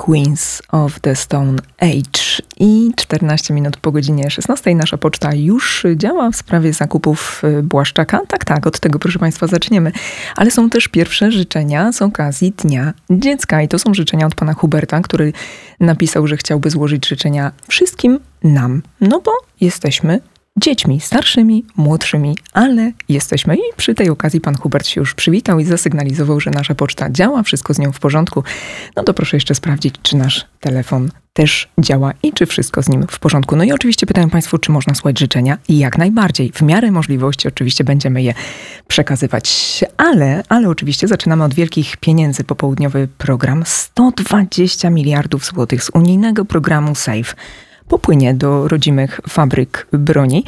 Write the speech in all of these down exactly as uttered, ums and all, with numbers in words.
Queens of the Stone Age. I czternaście minut po godzinie szesnastej nasza poczta już działa w sprawie zakupów Błaszczaka. Tak, tak, od tego, proszę Państwa, zaczniemy. Ale są też pierwsze życzenia z okazji Dnia Dziecka. I to są życzenia od pana Huberta, który napisał, że chciałby złożyć życzenia wszystkim nam. No bo jesteśmy dziećmi, starszymi, młodszymi, ale jesteśmy. I przy tej okazji pan Hubert się już przywitał i zasygnalizował, że nasza poczta działa, wszystko z nią w porządku. No to proszę jeszcze sprawdzić, czy nasz telefon też działa i czy wszystko z nim w porządku. No i oczywiście pytają Państwo, czy można słuchać życzenia? I jak najbardziej. W miarę możliwości oczywiście będziemy je przekazywać. Ale, ale oczywiście zaczynamy od wielkich pieniędzy. Popołudniowy program sto dwadzieścia miliardów złotych z unijnego programu SAFE popłynie do rodzimych fabryk broni.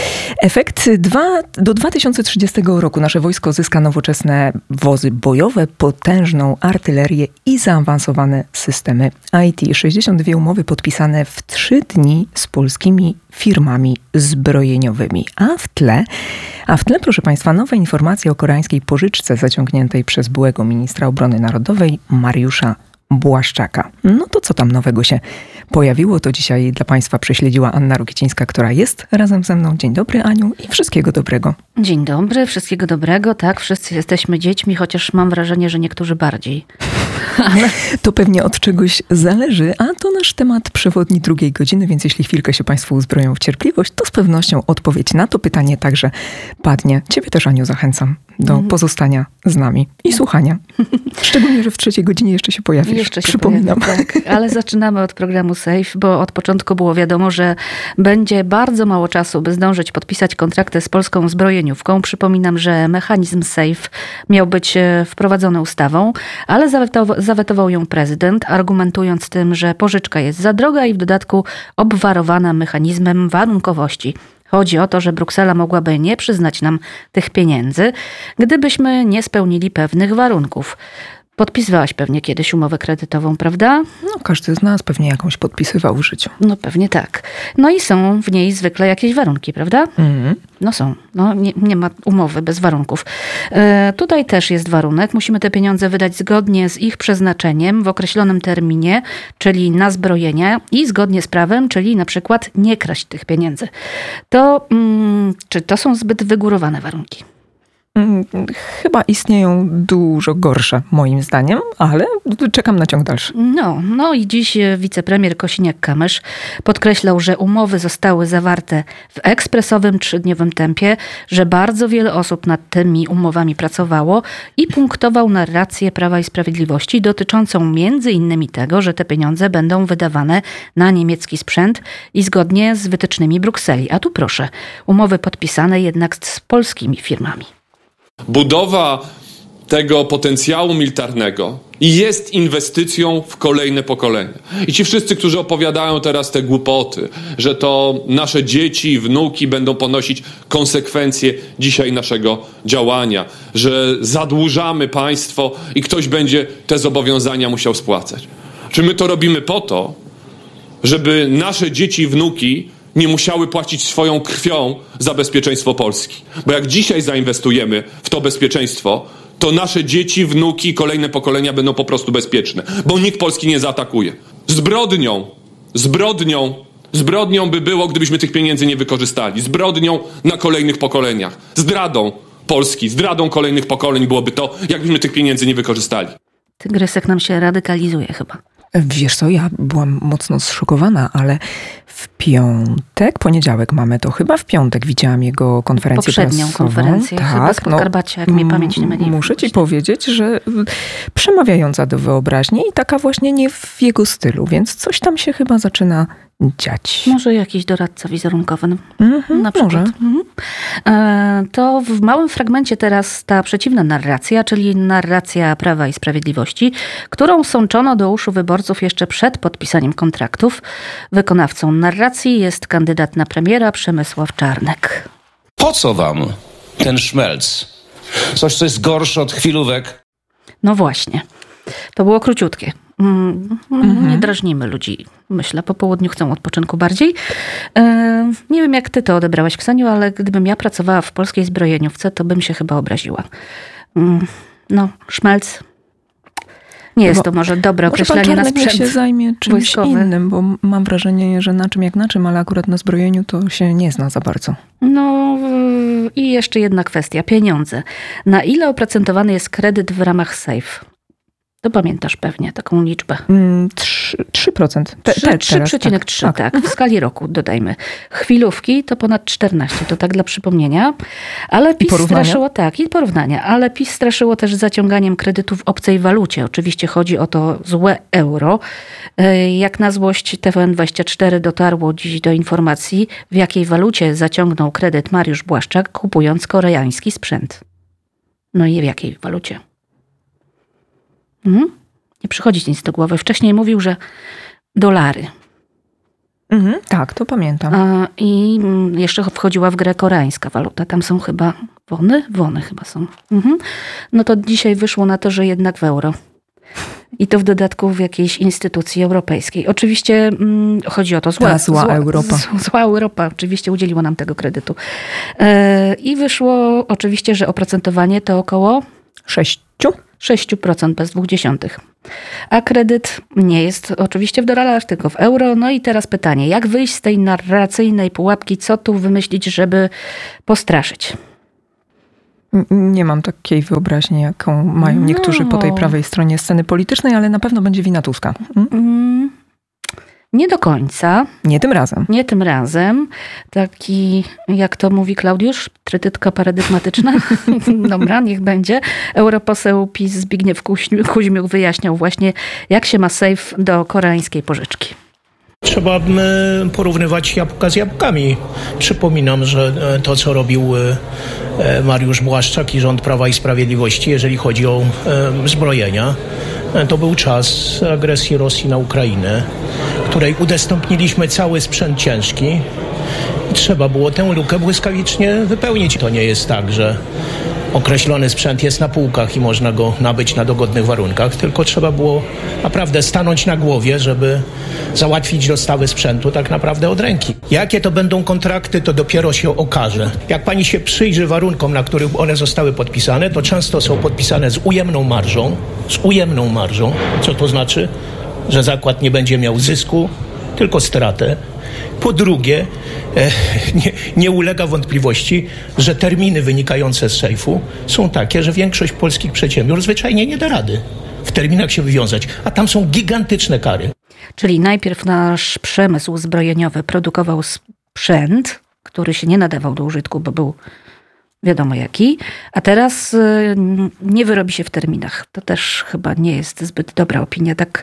Efekt dwa, do dwa tysiące trzydziestego roku nasze wojsko zyska nowoczesne wozy bojowe, potężną artylerię i zaawansowane systemy I T. sześćdziesiąt dwie umowy podpisane w trzy dni z polskimi firmami zbrojeniowymi. A w tle, a w tle, proszę Państwa, nowe informacje o koreańskiej pożyczce zaciągniętej przez byłego ministra obrony narodowej Mariusza Błaszczaka. No to co tam nowego się pojawiło, to dzisiaj dla Państwa prześledziła Anna Rokicińska, która jest razem ze mną. Dzień dobry, Aniu, i wszystkiego dobrego. Dzień dobry, wszystkiego dobrego. Tak, wszyscy jesteśmy dziećmi, chociaż mam wrażenie, że niektórzy bardziej. Ale to pewnie od czegoś zależy, a to nasz temat przewodni drugiej godziny, więc jeśli chwilkę się Państwo uzbroją w cierpliwość, to z pewnością odpowiedź na to pytanie także padnie. Ciebie też, Aniu, zachęcam do mm. pozostania z nami i słuchania. Szczególnie, że w trzeciej godzinie jeszcze się pojawisz. Jeszcze się Przypominam. Pojawi, tak. Ale zaczynamy od programu SAFE, bo od początku było wiadomo, że będzie bardzo mało czasu, by zdążyć podpisać kontrakty z polską zbrojeniówką. Przypominam, że mechanizm SAFE miał być wprowadzony ustawą, ale zawetował, zawetował ją prezydent, argumentując tym, że pożyczka jest za droga i w dodatku obwarowana mechanizmem warunkowości. Chodzi o to, że Bruksela mogłaby nie przyznać nam tych pieniędzy, gdybyśmy nie spełnili pewnych warunków. Podpisywałaś pewnie kiedyś umowę kredytową, prawda? No, każdy z nas pewnie jakąś podpisywał w życiu. No pewnie tak. No i są w niej zwykle jakieś warunki, prawda? Mhm. No są. No nie, nie ma umowy bez warunków. E, tutaj też jest warunek. Musimy te pieniądze wydać zgodnie z ich przeznaczeniem w określonym terminie, czyli na zbrojenia i zgodnie z prawem, czyli na przykład nie kraść tych pieniędzy. To mm, czy to są zbyt wygórowane warunki? Chyba istnieją dużo gorsze, moim zdaniem, ale czekam na ciąg dalszy. No, no i dziś wicepremier Kosiniak-Kamysz podkreślał, że umowy zostały zawarte w ekspresowym trzydniowym tempie, że bardzo wiele osób nad tymi umowami pracowało i punktował narrację Prawa i Sprawiedliwości dotyczącą między innymi tego, że te pieniądze będą wydawane na niemiecki sprzęt i zgodnie z wytycznymi Brukseli. A tu proszę, umowy podpisane jednak z polskimi firmami. Budowa tego potencjału militarnego jest inwestycją w kolejne pokolenia. I ci wszyscy, którzy opowiadają teraz te głupoty, że to nasze dzieci i wnuki będą ponosić konsekwencje dzisiaj naszego działania, że zadłużamy państwo i ktoś będzie te zobowiązania musiał spłacać. Czy my to robimy po to, żeby nasze dzieci i wnuki nie musiały płacić swoją krwią za bezpieczeństwo Polski? Bo jak dzisiaj zainwestujemy w to bezpieczeństwo, to nasze dzieci, wnuki i kolejne pokolenia będą po prostu bezpieczne, bo nikt Polski nie zaatakuje. Zbrodnią, zbrodnią, zbrodnią by było, gdybyśmy tych pieniędzy nie wykorzystali. Zbrodnią na kolejnych pokoleniach. Zdradą Polski, zdradą kolejnych pokoleń byłoby to, jakbyśmy tych pieniędzy nie wykorzystali. Tygrysek nam się radykalizuje chyba. Wiesz co, ja byłam mocno zszokowana, ale w piątek, poniedziałek mamy to, chyba w piątek widziałam jego konferencję Poprzednią prasową. konferencję, tak, chyba z Podkarpacia, jak mnie pamięć nie myli. Muszę ci powiedzieć, że przemawiająca do wyobraźni i taka właśnie nie w jego stylu, więc coś tam się chyba zaczyna dziać. Może jakiś doradca wizerunkowy. Mm-hmm, na przykład. Może. Mhm. E, to w małym fragmencie teraz ta przeciwna narracja, czyli narracja Prawa i Sprawiedliwości, którą sączono do uszu wyborców jeszcze przed podpisaniem kontraktów. Wykonawcą narracji jest kandydat na premiera Przemysław Czarnek. Po co wam ten szmelc? Coś, co jest gorsze od chwilówek? No właśnie. To było króciutkie. Mm, mhm. Nie drażnimy ludzi. Myślę, po południu chcą odpoczynku bardziej. E, nie wiem, jak ty to odebrałaś, Kseniu, ale gdybym ja pracowała w polskiej zbrojeniówce, to bym się chyba obraziła. Mm, no, szmelc. Nie jest to może dobre określenie na sprzęt się zajmie czymś wojskowy. innym, bo mam wrażenie, że na czym jak na czym, ale akurat na zbrojeniu to się nie zna za bardzo. No i jeszcze jedna kwestia. Pieniądze. Na ile oprocentowany jest kredyt w ramach SAFE? To pamiętasz pewnie taką liczbę. trzy procent. Te, te, trzy przecinek trzy, tak, tak. W skali roku dodajmy. Chwilówki to ponad czternaście, to tak dla przypomnienia. Ale PiS straszyło, tak, i porównania. Ale PiS straszyło też zaciąganiem kredytu w obcej walucie. Oczywiście chodzi o to złe euro. Jak na złość T V N dwadzieścia cztery dotarło dziś do informacji, w jakiej walucie zaciągnął kredyt Mariusz Błaszczak, kupując koreański sprzęt. No i w jakiej walucie? Mhm. Nie przychodzi ci nic do głowy. Wcześniej mówił, że dolary. Mhm, tak, to pamiętam. A, I jeszcze wchodziła w grę koreańska waluta. Tam są chyba wony? Wony chyba są. Mhm. No to dzisiaj wyszło na to, że jednak w euro. I to w dodatku w jakiejś instytucji europejskiej. Oczywiście mm, chodzi o to zła, Ta zła, zła Europa. Zła, zła Europa oczywiście udzieliła nam tego kredytu. E, I wyszło oczywiście, że oprocentowanie to około sześciu? sześć procent bez dwóch dziesiątych. A kredyt nie jest oczywiście w dolarach, tylko w euro. No i teraz pytanie, jak wyjść z tej narracyjnej pułapki? Co tu wymyślić, żeby postraszyć? Nie mam takiej wyobraźni, jaką mają no. niektórzy po tej prawej stronie sceny politycznej, ale na pewno będzie wina Tuska. Hmm? Nie do końca. Nie tym razem. Nie tym razem. Taki, jak to mówi Klaudiusz, trytytka paradygmatyczna. Dobra, niech będzie. Europoseł PiS Zbigniew Kuźmiuk wyjaśniał właśnie, jak się ma SAFE do koreańskiej pożyczki. Trzeba porównywać jabłka z jabłkami. Przypominam, że to, co robił Mariusz Błaszczak i rząd Prawa i Sprawiedliwości, jeżeli chodzi o zbrojenia, to był czas agresji Rosji na Ukrainę, której udostępniliśmy cały sprzęt ciężki i trzeba było tę lukę błyskawicznie wypełnić. To nie jest tak, że określony sprzęt jest na półkach i można go nabyć na dogodnych warunkach, tylko trzeba było naprawdę stanąć na głowie, żeby załatwić dostawy sprzętu tak naprawdę od ręki. Jakie to będą kontrakty, to dopiero się okaże. Jak pani się przyjrzy warunkom, na których one zostały podpisane, to często są podpisane z ujemną marżą, z ujemną marżą. Co to znaczy? Że zakład nie będzie miał zysku, tylko stratę. Po drugie, e, nie, nie ulega wątpliwości, że terminy wynikające z sejfu są takie, że większość polskich przedsiębiorstw zwyczajnie nie da rady w terminach się wywiązać, a tam są gigantyczne kary. Czyli najpierw nasz przemysł zbrojeniowy produkował sprzęt, który się nie nadawał do użytku, bo był wiadomo jaki, a teraz nie wyrobi się w terminach. To też chyba nie jest zbyt dobra opinia. Tak,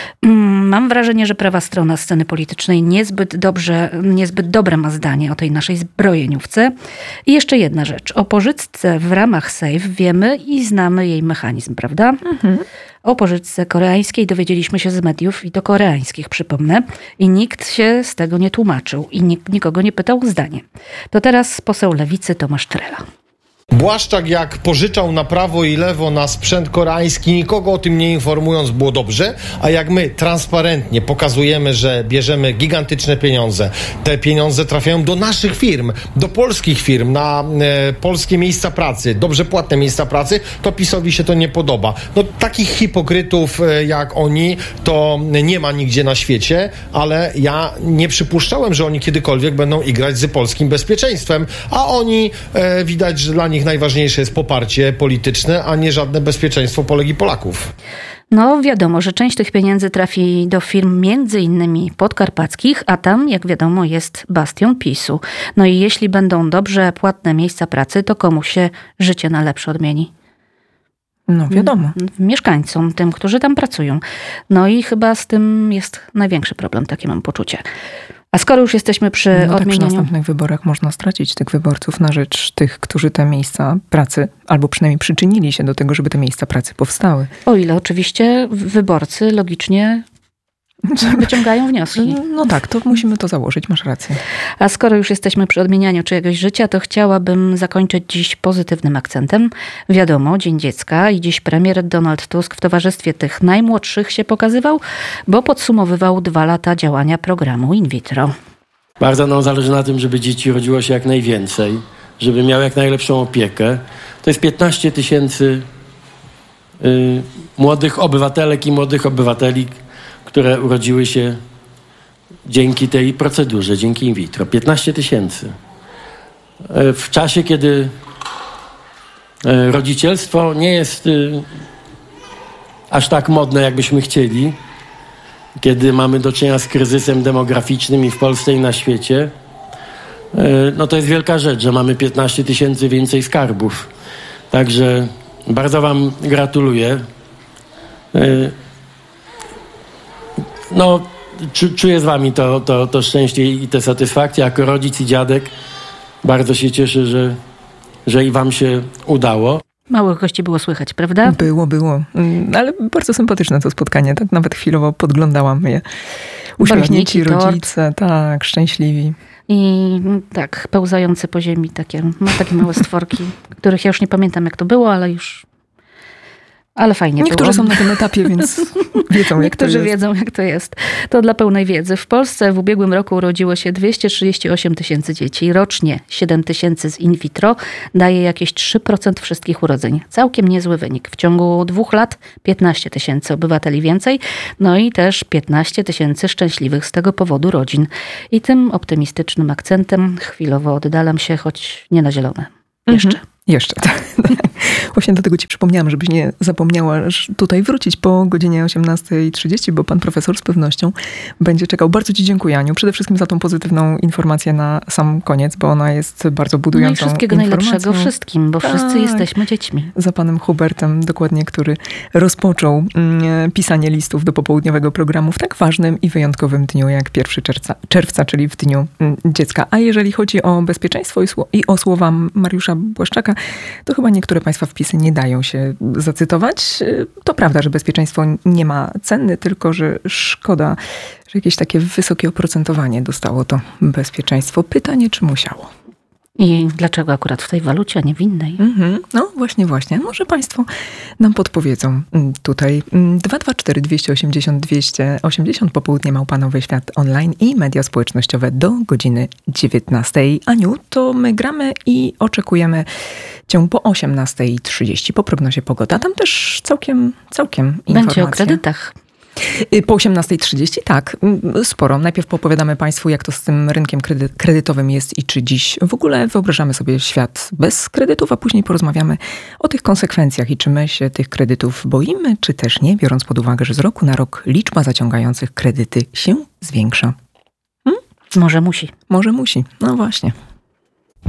mam wrażenie, że prawa strona sceny politycznej niezbyt dobrze, niezbyt dobre ma zdanie o tej naszej zbrojeniówce. I jeszcze jedna rzecz. O pożyczce w ramach SAFE wiemy i znamy jej mechanizm, prawda? Mhm. O pożyczce koreańskiej dowiedzieliśmy się z mediów i to koreańskich, przypomnę. I nikt się z tego nie tłumaczył i nikt nikogo nie pytał o zdanie. To teraz poseł Lewicy Tomasz Trela. Błaszczak jak pożyczał na prawo i lewo na sprzęt koreański, nikogo o tym nie informując, było dobrze, a jak my transparentnie pokazujemy, że bierzemy gigantyczne pieniądze, te pieniądze trafiają do naszych firm, do polskich firm, na e, polskie miejsca pracy, dobrze płatne miejsca pracy, to PiS-owi się to nie podoba. No takich hipokrytów e, jak oni to nie ma nigdzie na świecie, ale ja nie przypuszczałem, że oni kiedykolwiek będą igrać z polskim bezpieczeństwem, a oni e, widać, że dla nich najważniejsze jest poparcie polityczne, a nie żadne bezpieczeństwo Polek i Polaków. No wiadomo, że część tych pieniędzy trafi do firm między innymi podkarpackich, a tam, jak wiadomo, jest bastion PiSu. No i jeśli będą dobrze płatne miejsca pracy, to komu się życie na lepsze odmieni? No wiadomo. Mieszkańcom, tym, którzy tam pracują. No i chyba z tym jest największy problem, takie mam poczucie. A skoro już jesteśmy przy no odmienianiu... Przy następnych wyborach można stracić tych wyborców na rzecz tych, którzy te miejsca pracy, albo przynajmniej przyczynili się do tego, żeby te miejsca pracy powstały. O ile oczywiście wyborcy logicznie wyciągają wnioski. No tak, to musimy to założyć, masz rację. A skoro już jesteśmy przy odmienianiu czyjegoś życia, to chciałabym zakończyć dziś pozytywnym akcentem. Wiadomo, Dzień Dziecka i dziś premier Donald Tusk w towarzystwie tych najmłodszych się pokazywał, bo podsumowywał dwa lata działania programu in vitro. Bardzo nam zależy na tym, żeby dzieci rodziło się jak najwięcej, żeby miały jak najlepszą opiekę. To jest piętnaście tysięcy y, młodych obywatelek i młodych obywateli, które urodziły się dzięki tej procedurze, dzięki in vitro. piętnaście tysięcy. Y, w czasie, kiedy y, rodzicielstwo nie jest y, aż tak modne, jakbyśmy chcieli, kiedy mamy do czynienia z kryzysem demograficznym i w Polsce, i na świecie, no to jest wielka rzecz, że mamy piętnaście tysięcy więcej skarbów. Także bardzo wam gratuluję. No, czuję z wami to, to, to szczęście i tę satysfakcję. Jako rodzic i dziadek bardzo się cieszę, że, że i wam się udało. Małych gości było słychać, prawda? Było, było. Ale bardzo sympatyczne to spotkanie. Tak nawet chwilowo podglądałam je. Uśmiechnięci rodzice, tak, szczęśliwi. I tak, pełzające po ziemi takie, ma takie małe stworki, których ja już nie pamiętam, jak to było, ale już... Ale fajnie Niektórzy było. są na tym etapie, więc wiedzą, jak to jest. Niektórzy wiedzą, jak to jest. To dla pełnej wiedzy. W Polsce w ubiegłym roku urodziło się dwieście trzydzieści osiem tysięcy dzieci. Rocznie siedem tysięcy z in vitro daje jakieś trzy procent wszystkich urodzeń. Całkiem niezły wynik. W ciągu dwóch lat piętnaście tysięcy obywateli więcej, no i też piętnaście tysięcy szczęśliwych z tego powodu rodzin. I tym optymistycznym akcentem chwilowo oddalam się, choć nie na zielone. Jeszcze. Mhm. Jeszcze, tak. Właśnie do tego ci przypomniałam, żebyś nie zapomniała tutaj wrócić po godzinie osiemnasta trzydzieści, bo pan profesor z pewnością będzie czekał. Bardzo ci dziękuję, Aniu. Przede wszystkim za tą pozytywną informację na sam koniec, bo ona jest bardzo budującą informacją. No i wszystkiego najlepszego wszystkim, bo tak. wszyscy jesteśmy dziećmi. Za panem Hubertem, dokładnie, który rozpoczął mm, pisanie listów do popołudniowego programu w tak ważnym i wyjątkowym dniu jak pierwszego czerwca, czerwca, czyli w Dniu mm, Dziecka. A jeżeli chodzi o bezpieczeństwo i, sło- i o słowa Mariusza Błaszczaka, to chyba niektóre państwa wpisy nie dają się zacytować. To prawda, że bezpieczeństwo nie ma ceny, tylko że szkoda, że jakieś takie wysokie oprocentowanie dostało to bezpieczeństwo. Pytanie, czy musiało? I dlaczego akurat w tej walucie, a nie w innej? Mm-hmm. No właśnie, właśnie. Może państwo nam podpowiedzą tutaj. dwa dwa cztery, dwieście osiemdziesiąt, dwieście osiemdziesiąt, popołudnie Małpa Nowy Świat online i media społecznościowe do godziny dziewiętnastej. Aniu, to my gramy i oczekujemy cię po osiemnasta trzydzieści, po prognozie pogoda. Tam też całkiem, całkiem informacje. Będzie o kredytach. Po osiemnasta trzydzieści, tak, sporo. Najpierw popowiadamy państwu, jak to z tym rynkiem kredy- kredytowym jest i czy dziś w ogóle wyobrażamy sobie świat bez kredytów, a później porozmawiamy o tych konsekwencjach i czy my się tych kredytów boimy, czy też nie, biorąc pod uwagę, że z roku na rok liczba zaciągających kredyty się zwiększa. Hmm? Może musi. Może musi, no właśnie.